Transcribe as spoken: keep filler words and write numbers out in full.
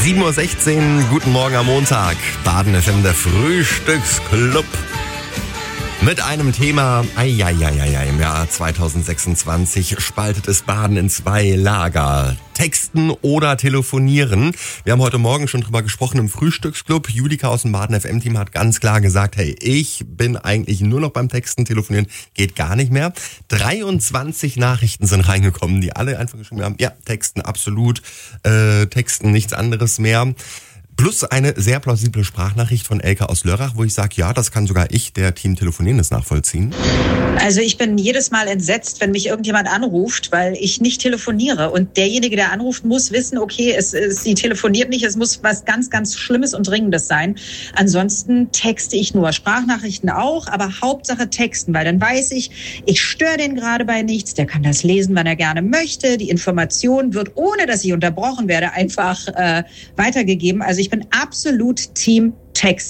sieben Uhr sechzehn, guten Morgen am Montag. Baden F M, der Frühstücksclub. Mit einem Thema, eieieiei, im Jahr zwanzig sechsundzwanzig spaltet es Baden in zwei Lager. Texten oder telefonieren. Wir haben heute Morgen schon drüber gesprochen im Frühstücksclub. Julika aus dem Baden F M-Team hat ganz klar gesagt, hey, ich bin eigentlich nur noch beim Texten, telefonieren geht gar nicht mehr. dreiundzwanzig Nachrichten sind reingekommen, die alle einfach geschrieben haben, ja, Texten absolut, äh, Texten nichts anderes mehr. Plus eine sehr plausible Sprachnachricht von Elke aus Lörrach, wo ich sage, ja, das kann sogar ich, der Team Telefonieren, das nachvollziehen. Also ich bin jedes Mal entsetzt, wenn mich irgendjemand anruft, weil ich nicht telefoniere. Und derjenige, der anruft, muss wissen, okay, es, es, sie telefoniert nicht, es muss was ganz, ganz Schlimmes und Dringendes sein. Ansonsten texte ich nur. Sprachnachrichten auch, aber Hauptsache texten, weil dann weiß ich, ich störe den gerade bei nichts, der kann das lesen, wann er gerne möchte. Die Information wird, ohne dass ich unterbrochen werde, einfach äh, weitergegeben. Also ich bin absolut Team Text.